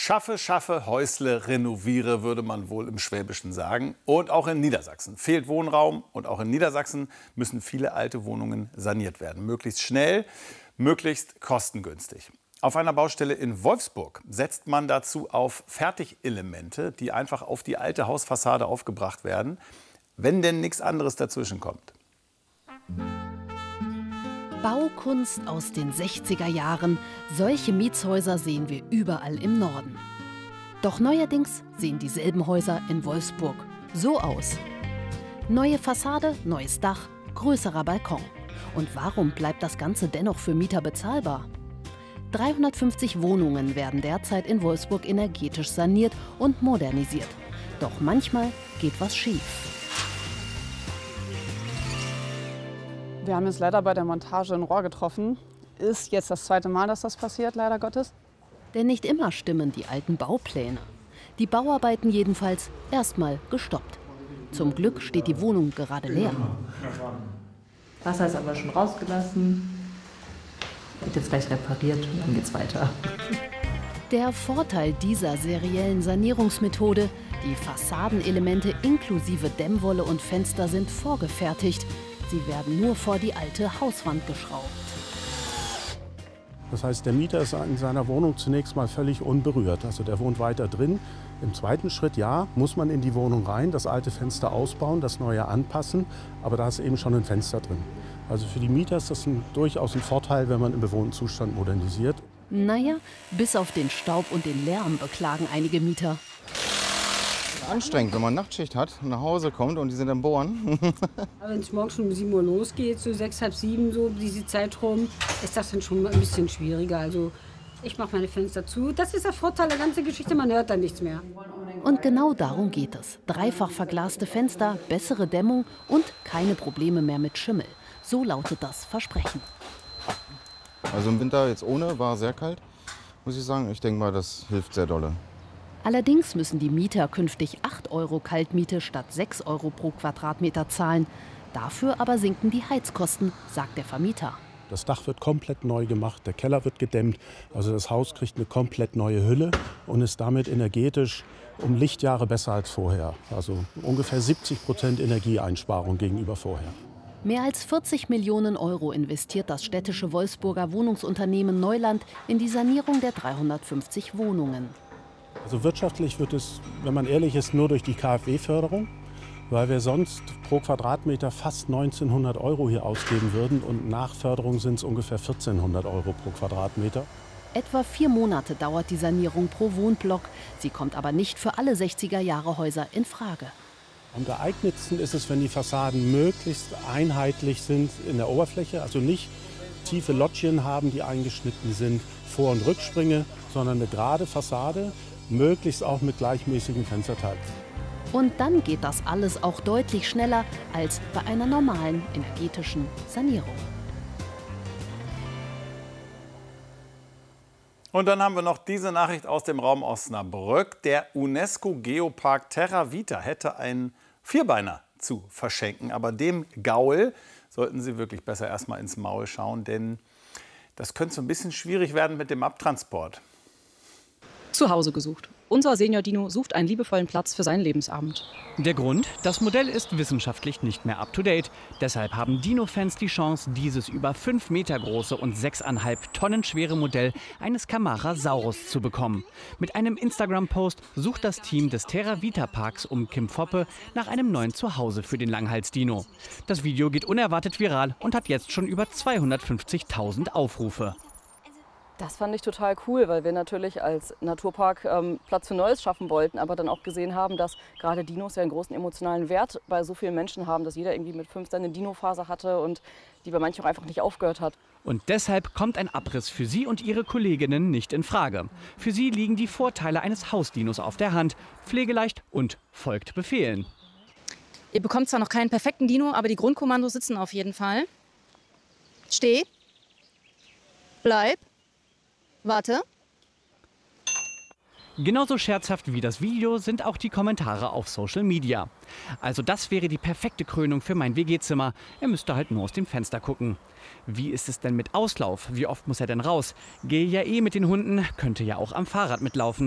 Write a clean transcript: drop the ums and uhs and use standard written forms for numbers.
Schaffe, schaffe, Häusle, renoviere, würde man wohl im Schwäbischen sagen. Und auch in Niedersachsen fehlt Wohnraum. Und auch in Niedersachsen müssen viele alte Wohnungen saniert werden. Möglichst schnell, möglichst kostengünstig. Auf einer Baustelle in Wolfsburg setzt man dazu auf Fertigelemente, die einfach auf die alte Hausfassade aufgebracht werden, wenn denn nichts anderes dazwischen kommt. Baukunst aus den 60er Jahren. Solche Mietshäuser sehen wir überall im Norden. Doch neuerdings sehen dieselben Häuser in Wolfsburg so aus. Neue Fassade, neues Dach, größerer Balkon. Und warum bleibt das Ganze dennoch für Mieter bezahlbar? 350 Wohnungen werden derzeit in Wolfsburg energetisch saniert und modernisiert. Doch manchmal geht was schief. Wir haben jetzt leider bei der Montage ein Rohr getroffen. Ist jetzt das zweite Mal, dass das passiert, leider Gottes. Denn nicht immer stimmen die alten Baupläne. Die Bauarbeiten jedenfalls erstmal gestoppt. Zum Glück steht die Wohnung gerade leer. Wasser ist aber schon rausgelassen. Wird jetzt gleich repariert und dann geht's weiter. Der Vorteil dieser seriellen Sanierungsmethode: die Fassadenelemente inklusive Dämmwolle und Fenster sind vorgefertigt. Sie werden nur vor die alte Hauswand geschraubt. Das heißt, der Mieter ist in seiner Wohnung zunächst mal völlig unberührt. Also der wohnt weiter drin. Im zweiten Schritt, ja, muss man in die Wohnung rein, das alte Fenster ausbauen, das neue anpassen. Aber da ist eben schon ein Fenster drin. Also für die Mieter ist das durchaus ein Vorteil, wenn man im bewohnten Zustand modernisiert. Naja, bis auf den Staub und den Lärm beklagen einige Mieter. Anstrengend, wenn man Nachtschicht hat und nach Hause kommt und die sind am Bohren. Wenn es morgens schon um 7 Uhr losgeht, so 6, halb 7, so diese Zeit rum, ist das dann schon ein bisschen schwieriger. Also ich mache meine Fenster zu. Das ist der Vorteil der ganzen Geschichte, man hört dann nichts mehr. Und genau darum geht es. Dreifach verglaste Fenster, bessere Dämmung und keine Probleme mehr mit Schimmel. So lautet das Versprechen. Also im Winter jetzt ohne, war sehr kalt, muss ich sagen. Ich denke mal, das hilft sehr dolle. Allerdings müssen die Mieter künftig 8 € Kaltmiete statt 6 € pro Quadratmeter zahlen. Dafür aber sinken die Heizkosten, sagt der Vermieter. Das Dach wird komplett neu gemacht, der Keller wird gedämmt. Also das Haus kriegt eine komplett neue Hülle und ist damit energetisch um Lichtjahre besser als vorher. Also ungefähr 70% Energieeinsparung gegenüber vorher. Mehr als 40 Millionen € investiert das städtische Wolfsburger Wohnungsunternehmen Neuland in die Sanierung der 350 Wohnungen. Also wirtschaftlich wird es, wenn man ehrlich ist, nur durch die KfW-Förderung, weil wir sonst pro Quadratmeter fast 1900 € hier ausgeben würden und nach Förderung sind es ungefähr 1400 € pro Quadratmeter. Etwa 4 Monate dauert die Sanierung pro Wohnblock. Sie kommt aber nicht für alle 60er-Jahre-Häuser in Frage. Am geeignetsten ist es, wenn die Fassaden möglichst einheitlich sind in der Oberfläche, also nicht tiefe Lottchen haben, die eingeschnitten sind, Vor- und Rücksprünge, sondern eine gerade Fassade, möglichst auch mit gleichmäßigen Fensterteilen. Und dann geht das alles auch deutlich schneller als bei einer normalen energetischen Sanierung. Und dann haben wir noch diese Nachricht aus dem Raum Osnabrück. Der UNESCO-Geopark Terra Vita hätte einen Vierbeiner zu verschenken. Aber dem Gaul sollten Sie wirklich besser erstmal ins Maul schauen, denn das könnte so ein bisschen schwierig werden mit dem Abtransport. Zu Hause gesucht. Unser Senior-Dino sucht einen liebevollen Platz für seinen Lebensabend. Der Grund? Das Modell ist wissenschaftlich nicht mehr up-to-date. Deshalb haben Dino-Fans die Chance, dieses über 5 Meter große und 6,5 Tonnen schwere Modell eines Camarasaurus zu bekommen. Mit einem Instagram-Post sucht das Team des Terra Vita Parks um Kim Foppe nach einem neuen Zuhause für den Langhals-Dino. Das Video geht unerwartet viral und hat jetzt schon über 250.000 Aufrufe. Das fand ich total cool, weil wir natürlich als Naturpark Platz für Neues schaffen wollten, aber dann auch gesehen haben, dass gerade Dinos ja einen großen emotionalen Wert bei so vielen Menschen haben, dass jeder irgendwie mit 5 seine Dino-Phase hatte und die bei manchen auch einfach nicht aufgehört hat. Und deshalb kommt ein Abriss für Sie und Ihre Kolleginnen nicht in Frage. Für Sie liegen die Vorteile eines Hausdinos auf der Hand, pflegeleicht und folgt Befehlen. Ihr bekommt zwar noch keinen perfekten Dino, aber die Grundkommandos sitzen auf jeden Fall. Steh. Bleib. Warte. Genauso scherzhaft wie das Video sind auch die Kommentare auf Social Media. Also das wäre die perfekte Krönung für mein WG-Zimmer. Er müsste halt nur aus dem Fenster gucken. Wie ist es denn mit Auslauf? Wie oft muss er denn raus? Gehe ja eh mit den Hunden, könnte ja auch am Fahrrad mitlaufen.